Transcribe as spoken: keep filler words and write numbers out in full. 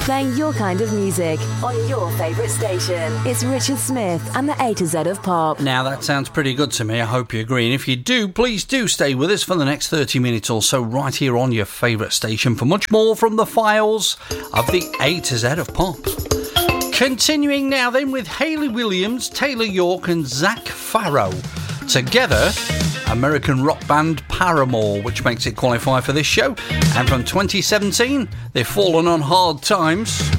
playing your kind of music on your favourite station. It's Richard Smith and the A to Z of Pop. Now that sounds pretty good to me. I hope you agree. And if you do, please do stay with us for the next thirty minutes or so right here on your favourite station for much more from the files of the A to Z of Pop. Continuing now then with Hayley Williams, Taylor York and Zach Farrow. Together, American rock band Paramore, which makes it qualify for this show. And from twenty seventeen, they've fallen on hard times.